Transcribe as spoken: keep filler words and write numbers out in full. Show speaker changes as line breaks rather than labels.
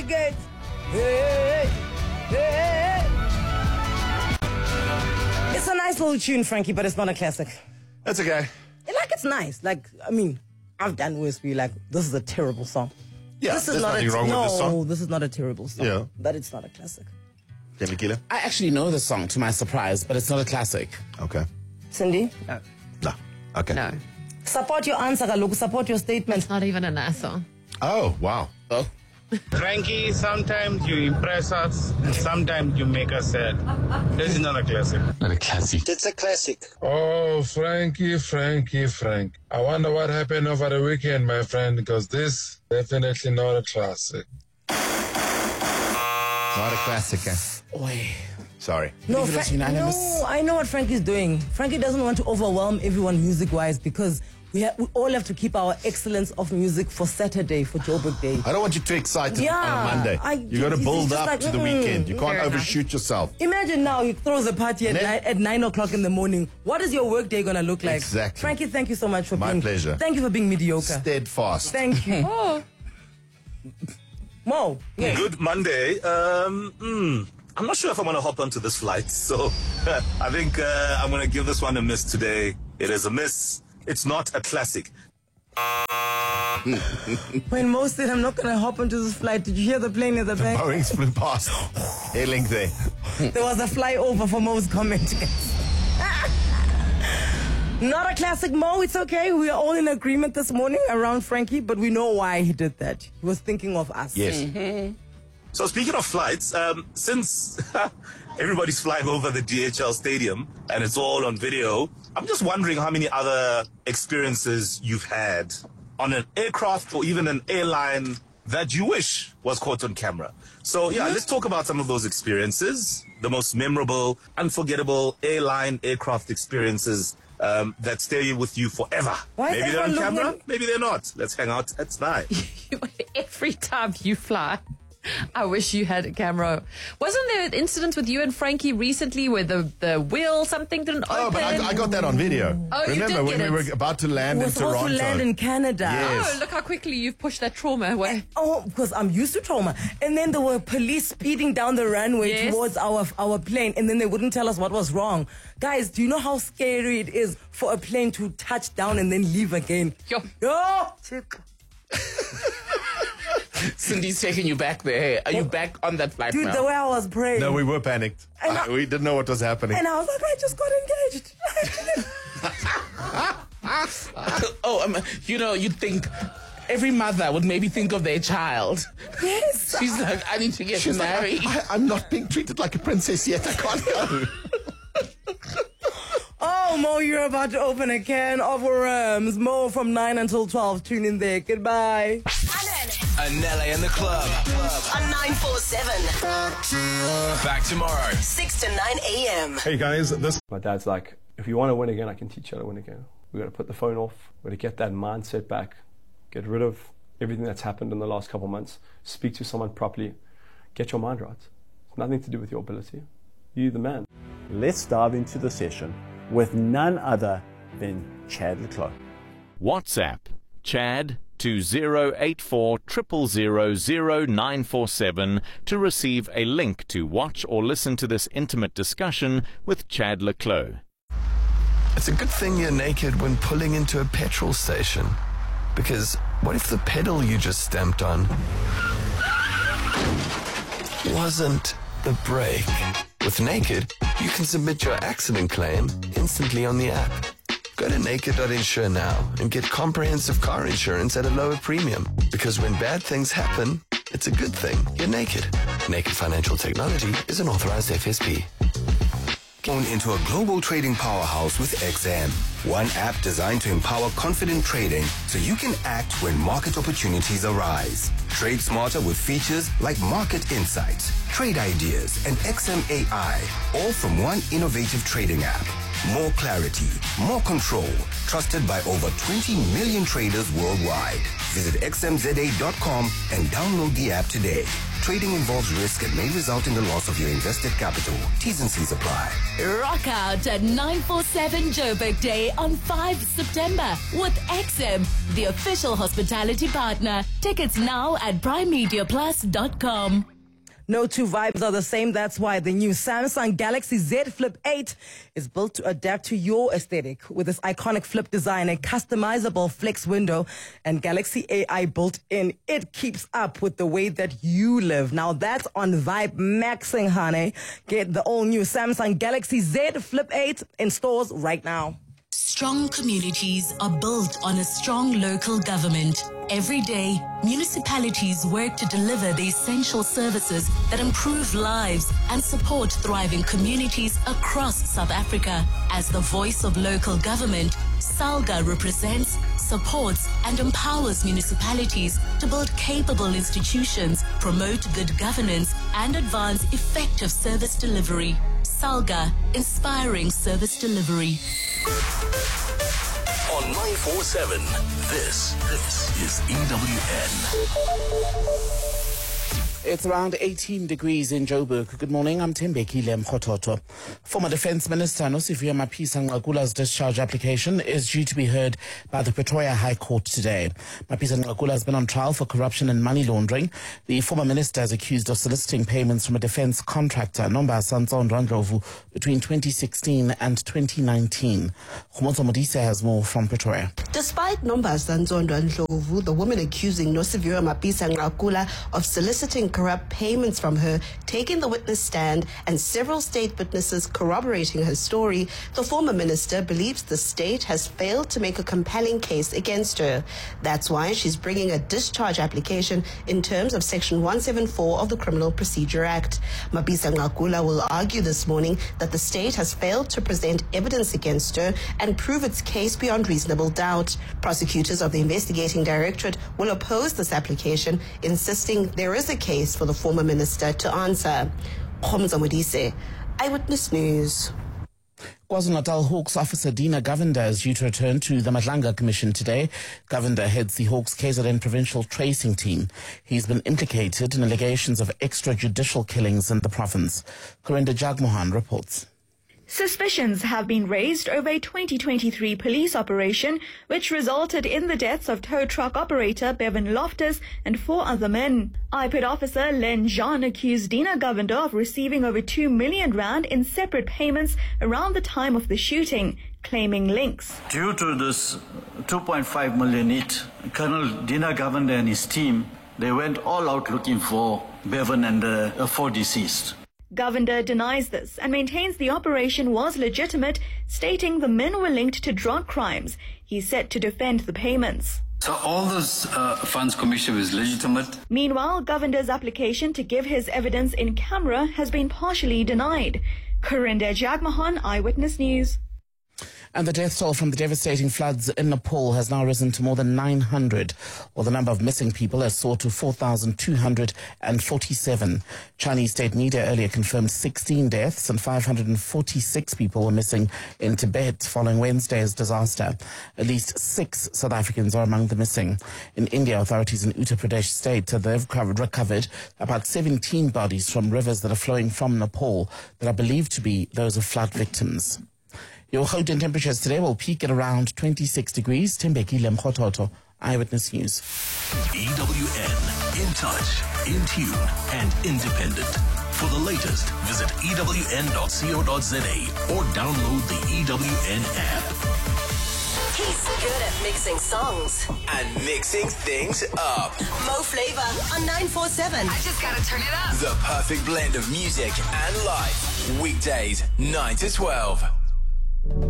gates. Hey, hey, hey. It's a nice little tune, Frankie, but it's not a classic.
That's okay.
Like, it's nice. Like, I mean, I've done worse be like, this is a terrible song.
Yeah,
this is
there's
not
nothing
a,
wrong
no,
with this song.
this is not a terrible song.
Yeah.
But it's not a classic.
Demikile?
I actually know the song, to my surprise, but it's not a classic.
Okay.
Cindy?
No.
No. Okay.
No.
Support your answer, Kaloku. Support your statement.
It's not even a nice song.
Oh, wow.
Oh.
Frankie, sometimes you impress us, and sometimes you make us sad. This is not a classic.
Not a classic.
It's a classic.
Oh, Frankie, Frankie, Frank. I wonder what happened over the weekend, my friend, because this definitely not a classic.
Not a classic. Eh?
Wait.
Sorry.
No,
Leave it as
Fra-
unanimous.
no, I know what Frankie's doing. Frankie doesn't want to overwhelm everyone music-wise because we, ha- we all have to keep our excellence of music for Saturday, for Joburg Day.
I don't want you too excited
Yeah,
on a Monday.
I-
you got to
it's
build
just
up
like,
to the
mm,
weekend. You can't
fair enough.
overshoot yourself.
Imagine now he throws a party at,
Ne-
ni- at nine o'clock in the morning. What is your work day going to look like?
Exactly.
Frankie, thank you so much for
My
being...
pleasure.
Thank you for being mediocre.
Steadfast.
Thank you.
Oh.
Mo. Yes.
Good Monday. Um, mm, I'm not sure if I'm going to hop onto this flight, so I think uh, I'm going to give this one a miss today. It is a miss. It's not a classic.
When Mo said, I'm not going to hop onto this flight, did you hear the plane at the back?
Boeing's flew past. Airlink there.
There was a flyover for Mo's comment. Not a classic, Mo. It's okay. We are all in agreement this morning around Frankie, but we know why he did that. He was thinking of us.
Yes.
Mm-hmm.
So speaking of flights, um, since everybody's flying over the D H L stadium and it's all on video, I'm just wondering how many other experiences you've had on an aircraft or even an airline that you wish was caught on camera. So yeah, let's talk about some of those experiences, the most memorable, unforgettable airline aircraft experiences um, that stay with you forever.
Why is
Maybe they're on
everyone
camera,
looking-
maybe they're not. Let's hang out at nine.
Every time you fly, I wish you had a camera. Wasn't there an incident with you and Frankie recently where the, the wheel, something didn't
Oh,
open?
but I, I got that on video.
Oh, you
Remember
did
when
get
we
it.
were about to land
We're
in
supposed
Toronto?
to land in Canada.
Yes.
Oh, look how quickly you've pushed that trauma away.
Oh, because I'm used to trauma. And then there were police speeding down the runway
Yes.
towards our our plane, and then they wouldn't tell us what was wrong. Guys, do you know how scary it is for a plane to touch down and then leave again?
Yo.
Yo, chick.
Cindy's taking you back there. Are you back on that flight
Dude,
now?
the way I was praying.
No, we were panicked.
And
I-
I-
we didn't know what was happening.
And I was like, I just got engaged.
oh, um, you know, you'd think every mother would maybe think of their child.
Yes.
She's like, I need to get
She's like,
married.
I, I'm not being treated like a princess yet. I can't go.
Oh, Mo, you're about to open a can of worms. Mo from nine until twelve. Tune in there. Goodbye.
Anele in the club.
On nine four seven.
Back tomorrow.
six to nine a.m.
Hey guys, this. My dad's like, if you want to win again, I can teach you how to win again. We're going to put the phone off. We're going to get that mindset back. Get rid of everything that's happened in the last couple of months. Speak to someone properly. Get your mind right. It's nothing to do with your ability. You're the man.
Let's dive into the session with none other than Chad le Clos.
WhatsApp Chad to zero eight four zero zero zero nine four seven to receive a link to watch or listen to this intimate discussion with Chad le Clos.
It's a good thing you're naked when pulling into a petrol station. Because what if the pedal you just stamped on wasn't the brake? With Naked, you can submit your accident claim instantly on the app. Go to naked dot insure now and get comprehensive car insurance at a lower premium. Because when bad things happen, it's a good thing you're naked. Naked Financial Technology is an authorized F S P.
Into a global trading powerhouse with X M. One app designed to empower confident trading so you can act when market opportunities arise. Trade smarter with features like Market Insights, Trade Ideas, and X M A I, all from one innovative trading app. More clarity, more control, trusted by over twenty million traders worldwide. Visit x m z a dot com and download the app today. Trading involves risk and may result in the loss of your invested capital. T's and C's apply.
Rock out at nine forty-seven Joburg Day on fifth of September with X M, the official hospitality partner. Tickets now at prime media plus dot com.
No two vibes are the same. That's why the new Samsung Galaxy Z Flip eight is built to adapt to your aesthetic with this iconic flip design, a customizable flex window, and Galaxy A I built in. It keeps up with the way that you live. Now that's on Vibe Maxing, honey. Get the all new Samsung Galaxy Z Flip eight in stores right now.
Strong communities are built on a strong local government. Every day, municipalities work to deliver the essential services that improve lives and support thriving communities across South Africa. As the voice of local government, SALGA represents, supports and empowers municipalities to build capable institutions, promote good governance and advance effective service delivery. SALGA, inspiring service delivery.
On nine forty-seven, this, this is E W N.
It's around eighteen degrees in Joburg. Good morning, I'm Tembeki Lemkhototo. Former Defence Minister Nosiviwe Mapisa Nqakula's discharge application is due to be heard by the Pretoria High Court today. Mapisa Nqakula has been on trial for corruption and money laundering. The former minister is accused of soliciting payments from a defence contractor, Nomba Santsondwa Ndlovu, between twenty sixteen and twenty nineteen. Khumotso Modise has more from Pretoria.
Despite Nomba Santsondwa Ndlovu, the woman accusing Nosiviwe Mapisa Nqakula of soliciting corrupt payments from her, taking the witness stand and several state witnesses corroborating her story, the former minister believes the state has failed to make a compelling case against her. That's why she's bringing a discharge application in terms of Section one seventy-four of the Criminal Procedure Act. Mapisa Nqakula will argue this morning that the state has failed to present evidence against her and prove its case beyond reasonable doubt. Prosecutors of the investigating directorate will oppose this application, insisting there is a case for the former minister to answer. Khomza Modise, Eyewitness News.
KwaZulu-Natal Hawks officer Dina Govender is due to return to the Madlanga Commission today. Govender heads the Hawks K Z N provincial tracing team. He's been implicated in allegations of extrajudicial killings in the province. Corinda Jagmohan reports.
Suspicions have been raised over a twenty twenty-three police operation which resulted in the deaths of tow truck operator Bevan Loftus and four other men. I P I D officer Len Jean accused Dina Govender of receiving over two million rand in separate payments around the time of the shooting, claiming links.
Due to this two point five million hit, Colonel Dina Govender and his team, they went all out looking for Bevan and the four deceased.
Govender denies this and maintains the operation was legitimate, stating the men were linked to drug crimes. He's set to defend the payments.
So all those uh, funds commission is legitimate.
Meanwhile, Govender's application to give his evidence in camera has been partially denied. Corinda Jagmohan, Eyewitness News.
And the death toll from the devastating floods in Nepal has now risen to more than nine hundred, while the number of missing people has soared to four thousand two hundred forty-seven. Chinese state media earlier confirmed sixteen deaths and five hundred forty-six people were missing in Tibet following Wednesday's disaster. At least six South Africans are among the missing. In India, authorities in Uttar Pradesh state said they've recovered about seventeen bodies from rivers that are flowing from Nepal that are believed to be those of flood victims. Your Gauteng temperatures today will peak at around twenty-six degrees. Tembeki Lemkhototo, Eyewitness News.
E W N, in touch, in tune, and independent. For the latest, visit E W N dot co dot za or download the E W N app.
He's good at mixing songs
and mixing things up.
Mo Flavor on nine forty-seven. I just gotta turn it up.
The perfect blend of music and life. Weekdays, nine to twelve.